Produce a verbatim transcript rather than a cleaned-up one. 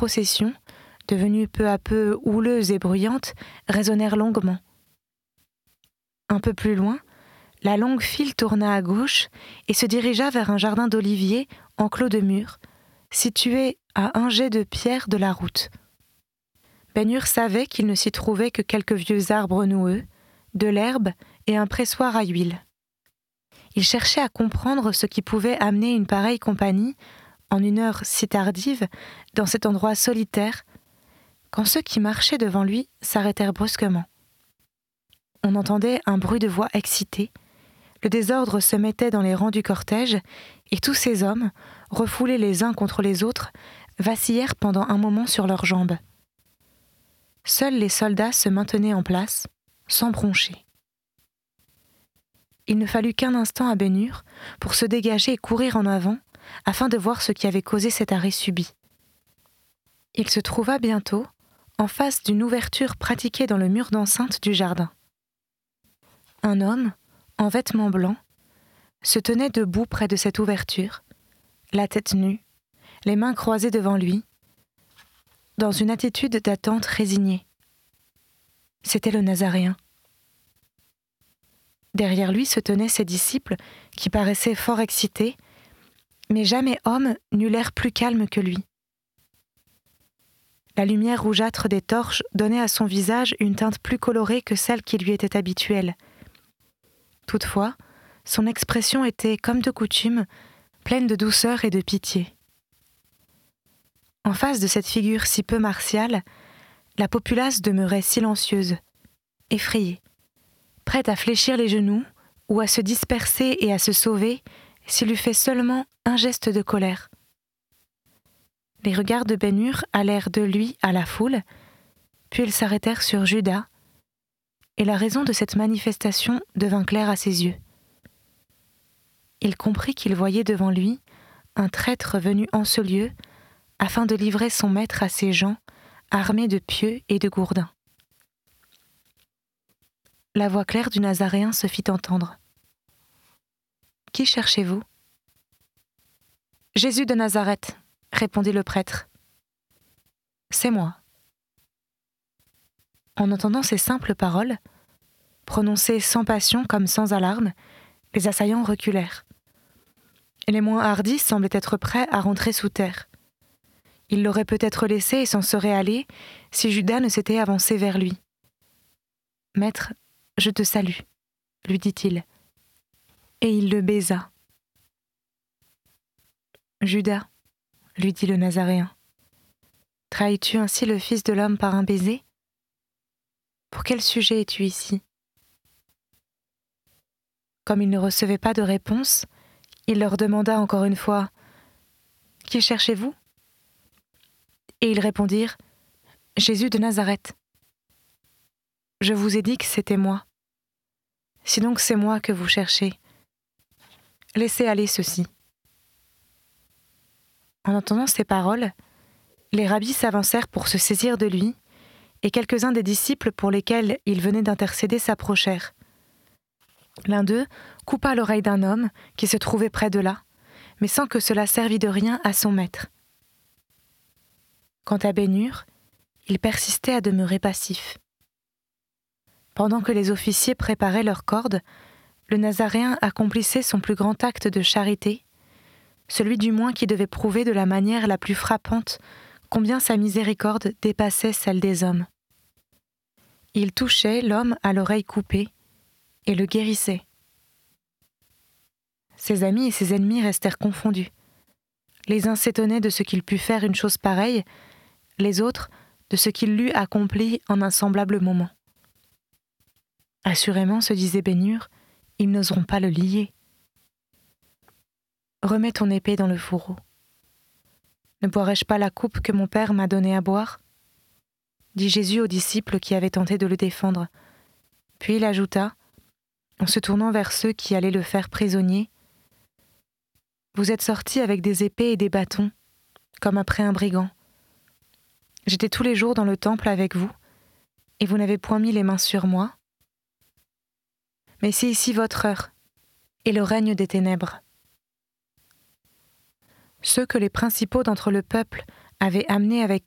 procession, devenue peu à peu houleuse et bruyante, résonnèrent longuement. Un peu plus loin, la longue file tourna à gauche et se dirigea vers un jardin d'oliviers enclos de murs, situé à un jet de pierre de la route. Ben-Hur savait qu'il ne s'y trouvait que quelques vieux arbres noueux, de l'herbe et un pressoir à huile. Il cherchait à comprendre ce qui pouvait amener une pareille compagnie, en une heure si tardive, dans cet endroit solitaire, quand ceux qui marchaient devant lui s'arrêtèrent brusquement. On entendait un bruit de voix excitée, le désordre se mettait dans les rangs du cortège, et tous ces hommes, refoulés les uns contre les autres, vacillèrent pendant un moment sur leurs jambes. Seuls les soldats se maintenaient en place, sans broncher. Il ne fallut qu'un instant à Ben-Hur pour se dégager et courir en avant, afin de voir ce qui avait causé cet arrêt subit. Il se trouva bientôt en face d'une ouverture pratiquée dans le mur d'enceinte du jardin. Un homme, en vêtements blancs, se tenait debout près de cette ouverture, la tête nue, les mains croisées devant lui, dans une attitude d'attente résignée. C'était le Nazaréen. Derrière lui se tenaient ses disciples, qui paraissaient fort excités, mais jamais homme n'eut l'air plus calme que lui. La lumière rougeâtre des torches donnait à son visage une teinte plus colorée que celle qui lui était habituelle. Toutefois, son expression était, comme de coutume, pleine de douceur et de pitié. En face de cette figure si peu martiale, la populace demeurait silencieuse, effrayée, prête à fléchir les genoux ou à se disperser et à se sauver s'il eût fait seulement un geste de colère. Les regards de Ben-Hur allèrent de lui à la foule, puis ils s'arrêtèrent sur Judas, et la raison de cette manifestation devint claire à ses yeux. Il comprit qu'il voyait devant lui un traître venu en ce lieu afin de livrer son maître à ses gens, armés de pieux et de gourdins. La voix claire du Nazaréen se fit entendre. « Qui cherchez-vous » ? ?»« Jésus de Nazareth, » répondit le prêtre. « C'est moi. » En entendant ces simples paroles, prononcées sans passion comme sans alarme, les assaillants reculèrent. Et les moins hardis semblaient être prêts à rentrer sous terre. Ils l'auraient peut-être laissé et s'en seraient allés si Judas ne s'était avancé vers lui. « Maître, je te salue, » lui dit-il. Et il le baisa. « Judas, » lui dit le Nazaréen, « trahis-tu ainsi le Fils de l'homme par un baiser ? Pour quel sujet es-tu ici ?» Comme il ne recevait pas de réponse, il leur demanda encore une fois « Qui cherchez-vous » ? Et ils répondirent « Jésus de Nazareth. » « Je vous ai dit que c'était moi. Si donc c'est moi que vous cherchez, laissez aller ceci. » En entendant ces paroles, les rabbis s'avancèrent pour se saisir de lui, et quelques-uns des disciples pour lesquels il venait d'intercéder s'approchèrent. L'un d'eux coupa l'oreille d'un homme qui se trouvait près de là, mais sans que cela servît de rien à son maître. Quant à Ben-Hur, il persistait à demeurer passif. Pendant que les officiers préparaient leurs cordes, le Nazaréen accomplissait son plus grand acte de charité, celui du moins qui devait prouver de la manière la plus frappante combien sa miséricorde dépassait celle des hommes. Il touchait l'homme à l'oreille coupée et le guérissait. Ses amis et ses ennemis restèrent confondus. Les uns s'étonnaient de ce qu'il pût faire une chose pareille, les autres de ce qu'il l'eût accompli en un semblable moment. Assurément, se disait Ben-Hur, ils n'oseront pas le lier. « Remets ton épée dans le fourreau. Ne boirai-je pas la coupe que mon père m'a donnée à boire ?» dit Jésus aux disciples qui avaient tenté de le défendre. Puis il ajouta, en se tournant vers ceux qui allaient le faire prisonnier, « Vous êtes sortis avec des épées et des bâtons, comme après un brigand. J'étais tous les jours dans le temple avec vous, et vous n'avez point mis les mains sur moi. Mais c'est ici votre heure, et le règne des ténèbres. » Ceux que les principaux d'entre le peuple avaient amenés avec